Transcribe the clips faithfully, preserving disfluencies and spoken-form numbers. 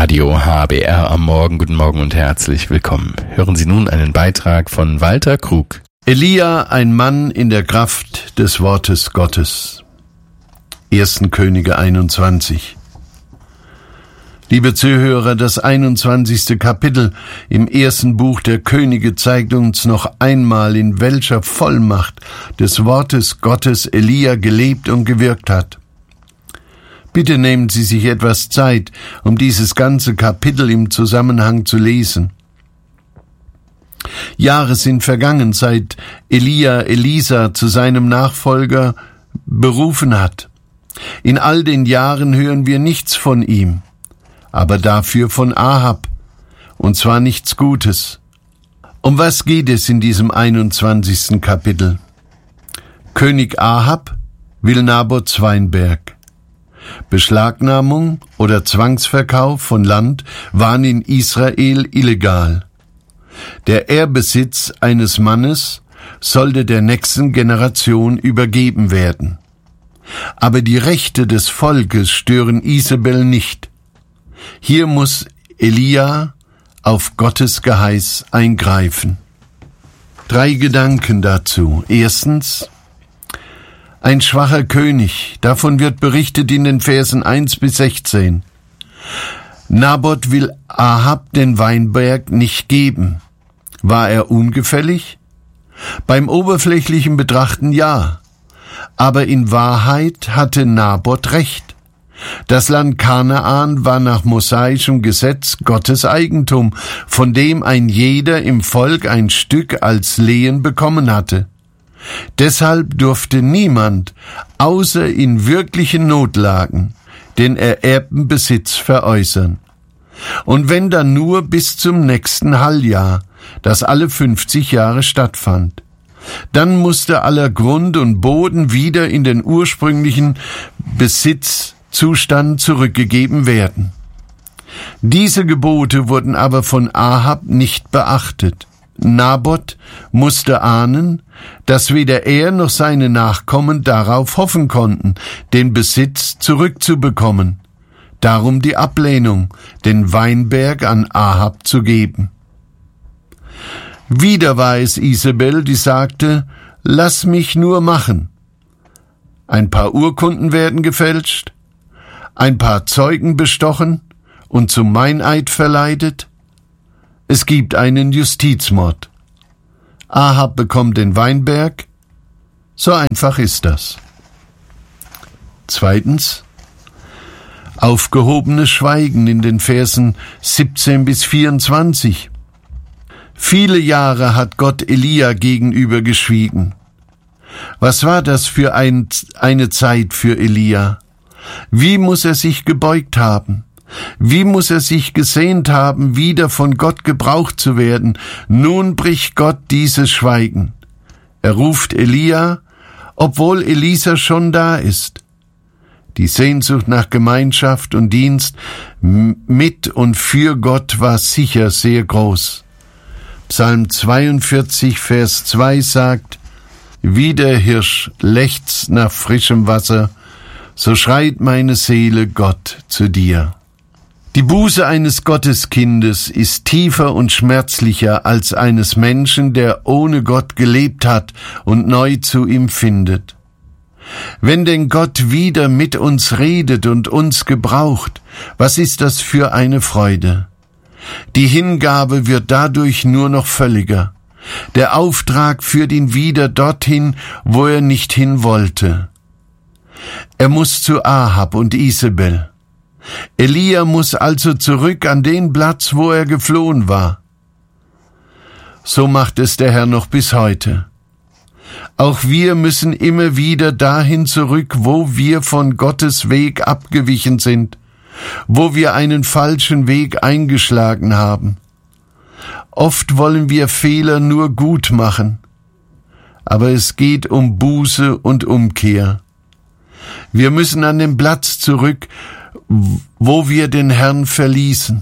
Radio H B R am Morgen. Guten Morgen und herzlich willkommen. Hören Sie nun einen Beitrag von Walter Krug. Elia, ein Mann in der Kraft des Wortes Gottes. erster Könige einundzwanzig. Liebe Zuhörer, das einundzwanzigste Kapitel im ersten Buch der Könige zeigt uns noch einmal, in welcher Vollmacht des Wortes Gottes Elia gelebt und gewirkt hat. Bitte nehmen Sie sich etwas Zeit, um dieses ganze Kapitel im Zusammenhang zu lesen. Jahre sind vergangen, seit Elia Elisa zu seinem Nachfolger berufen hat. In all den Jahren hören wir nichts von ihm, aber dafür von Ahab, und zwar nichts Gutes. Um was geht es in diesem einundzwanzigsten Kapitel? König Ahab will Nabots Weinberg. Beschlagnahmung oder Zwangsverkauf von Land waren in Israel illegal. Der Ehrbesitz eines Mannes sollte der nächsten Generation übergeben werden. Aber die Rechte des Volkes stören Isabel nicht. Hier muss Elia auf Gottes Geheiß eingreifen. Drei Gedanken dazu. Erstens, ein schwacher König, davon wird berichtet in den Versen eins bis sechzehn. Nabot will Ahab den Weinberg nicht geben. War er ungefällig? Beim oberflächlichen Betrachten ja. Aber in Wahrheit hatte Nabot recht. Das Land Kanaan war nach mosaischem Gesetz Gottes Eigentum, von dem ein jeder im Volk ein Stück als Lehen bekommen hatte. Deshalb durfte niemand, außer in wirklichen Notlagen, den ererbten Besitz veräußern. Und wenn dann nur bis zum nächsten Halljahr, das alle fünfzig Jahre stattfand. Dann musste aller Grund und Boden wieder in den ursprünglichen Besitzzustand zurückgegeben werden. Diese Gebote wurden aber von Ahab nicht beachtet. Nabot musste ahnen, dass weder er noch seine Nachkommen darauf hoffen konnten, den Besitz zurückzubekommen. Darum die Ablehnung, den Weinberg an Ahab zu geben. Wieder war es Isabel, die sagte, lass mich nur machen. Ein paar Urkunden werden gefälscht, ein paar Zeugen bestochen und zum Meineid verleitet. Es gibt einen Justizmord. Ahab bekommt den Weinberg. So einfach ist das. Zweitens, aufgehobenes Schweigen in den Versen siebzehn bis vierundzwanzig. Viele Jahre hat Gott Elia gegenüber geschwiegen. Was war das für ein, eine Zeit für Elia? Wie muss er sich gebeugt haben? Wie muss er sich gesehnt haben, wieder von Gott gebraucht zu werden? Nun bricht Gott dieses Schweigen. Er ruft Elia, obwohl Elisa schon da ist. Die Sehnsucht nach Gemeinschaft und Dienst mit und für Gott war sicher sehr groß. Psalm zweiundvierzig, Vers zwei sagt, wie der Hirsch lechzt nach frischem Wasser, so schreit meine Seele Gott zu dir. Die Buße eines Gotteskindes ist tiefer und schmerzlicher als eines Menschen, der ohne Gott gelebt hat und neu zu ihm findet. Wenn denn Gott wieder mit uns redet und uns gebraucht, was ist das für eine Freude? Die Hingabe wird dadurch nur noch völliger. Der Auftrag führt ihn wieder dorthin, wo er nicht hin wollte. Er muss zu Ahab und Isabel. Elia muss also zurück an den Platz, wo er geflohen war. So macht es der Herr noch bis heute. Auch wir müssen immer wieder dahin zurück, wo wir von Gottes Weg abgewichen sind, wo wir einen falschen Weg eingeschlagen haben. Oft wollen wir Fehler nur gut machen, aber es geht um Buße und Umkehr. Wir müssen an den Platz zurück, wo wir den Herrn verließen.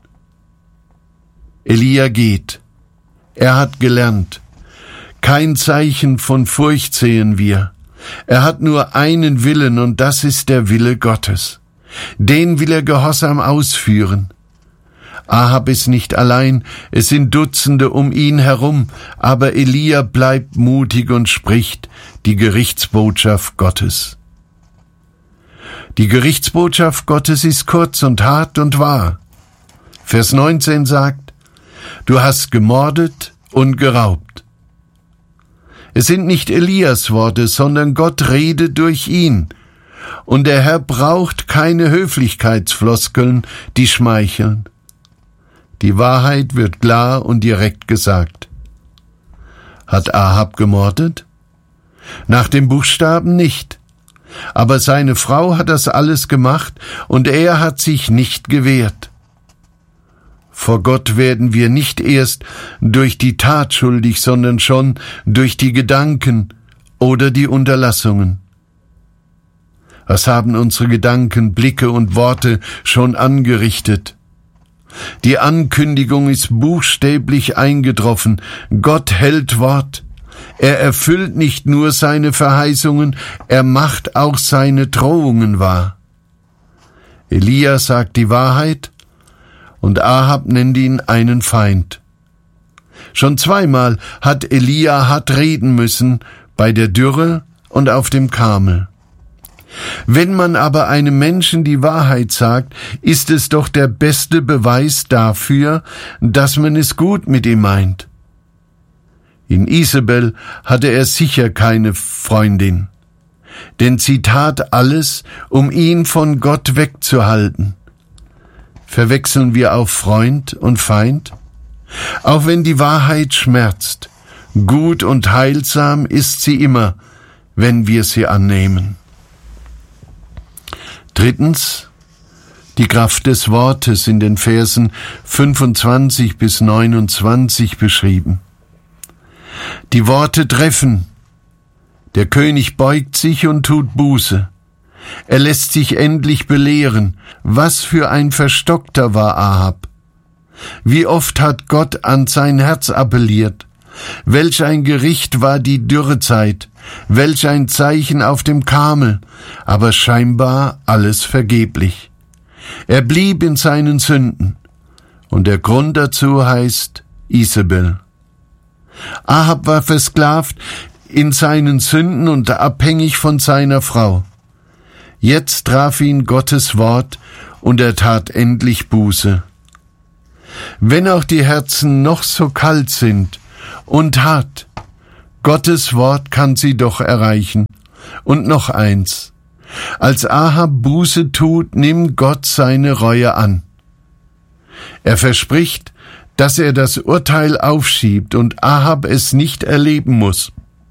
Elia geht. Er hat gelernt. Kein Zeichen von Furcht sehen wir. Er hat nur einen Willen, und das ist der Wille Gottes. Den will er gehorsam ausführen. Ahab ist nicht allein, es sind Dutzende um ihn herum, aber Elia bleibt mutig und spricht die Gerichtsbotschaft Gottes. Die Gerichtsbotschaft Gottes ist kurz und hart und wahr. Vers neunzehn sagt, du hast gemordet und geraubt. Es sind nicht Elias Worte, sondern Gott redet durch ihn. Und der Herr braucht keine Höflichkeitsfloskeln, die schmeicheln. Die Wahrheit wird klar und direkt gesagt. Hat Ahab gemordet? Nach dem Buchstaben nicht. Aber seine Frau hat das alles gemacht und er hat sich nicht gewehrt. Vor Gott werden wir nicht erst durch die Tat schuldig, sondern schon durch die Gedanken oder die Unterlassungen. Was haben unsere Gedanken, Blicke und Worte schon angerichtet? Die Ankündigung ist buchstäblich eingetroffen. Gott hält Wort. Er erfüllt nicht nur seine Verheißungen, er macht auch seine Drohungen wahr. Elia sagt die Wahrheit und Ahab nennt ihn einen Feind. Schon zweimal hat Elia hart reden müssen, bei der Dürre und auf dem Karmel. Wenn man aber einem Menschen die Wahrheit sagt, ist es doch der beste Beweis dafür, dass man es gut mit ihm meint. In Isabel hatte er sicher keine Freundin, denn sie tat alles, um ihn von Gott wegzuhalten. Verwechseln wir auch Freund und Feind? Auch wenn die Wahrheit schmerzt, gut und heilsam ist sie immer, wenn wir sie annehmen. Drittens, die Kraft des Wortes in den Versen fünfundzwanzig bis neunundzwanzig beschrieben. Die Worte treffen. Der König beugt sich und tut Buße. Er lässt sich endlich belehren. Was für ein Verstockter war Ahab. Wie oft hat Gott an sein Herz appelliert. Welch ein Gericht war die Dürrezeit. Welch ein Zeichen auf dem Karmel. Aber scheinbar alles vergeblich. Er blieb in seinen Sünden. Und der Grund dazu heißt Isabel. Ahab war versklavt in seinen Sünden und abhängig von seiner Frau. Jetzt traf ihn Gottes Wort und er tat endlich Buße. Wenn auch die Herzen noch so kalt sind und hart, Gottes Wort kann sie doch erreichen. Und noch eins. Als Ahab Buße tut, nimmt Gott seine Reue an. Er verspricht, dass er das Urteil aufschiebt und Ahab es nicht erleben muss.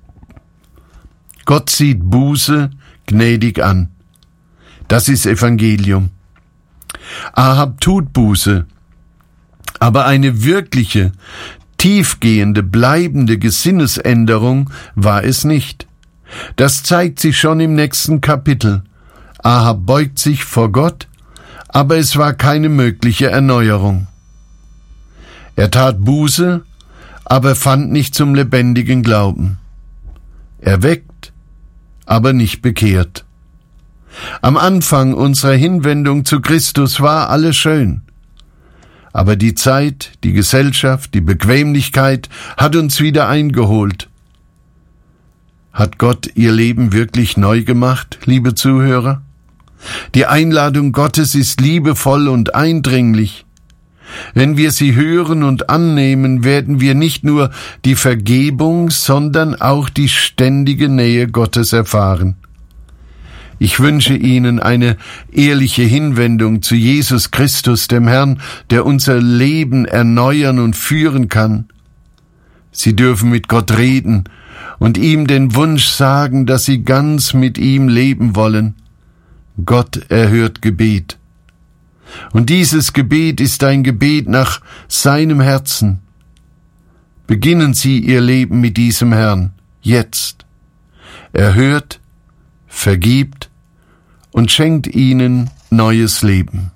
Gott sieht Buße gnädig an. Das ist Evangelium. Ahab tut Buße, aber eine wirkliche, tiefgehende, bleibende Gesinnesänderung war es nicht. Das zeigt sich schon im nächsten Kapitel. Ahab beugt sich vor Gott, aber es war keine mögliche Erneuerung. Er tat Buße, aber fand nicht zum lebendigen Glauben. Er weckt, aber nicht bekehrt. Am Anfang unserer Hinwendung zu Christus war alles schön. Aber die Zeit, die Gesellschaft, die Bequemlichkeit hat uns wieder eingeholt. Hat Gott Ihr Leben wirklich neu gemacht, liebe Zuhörer? Die Einladung Gottes ist liebevoll und eindringlich. Wenn wir sie hören und annehmen, werden wir nicht nur die Vergebung, sondern auch die ständige Nähe Gottes erfahren. Ich wünsche Ihnen eine ehrliche Hinwendung zu Jesus Christus, dem Herrn, der unser Leben erneuern und führen kann. Sie dürfen mit Gott reden und ihm den Wunsch sagen, dass Sie ganz mit ihm leben wollen. Gott erhört Gebet. Und dieses Gebet ist ein Gebet nach seinem Herzen. Beginnen Sie Ihr Leben mit diesem Herrn, jetzt. Er hört, vergibt und schenkt Ihnen neues Leben.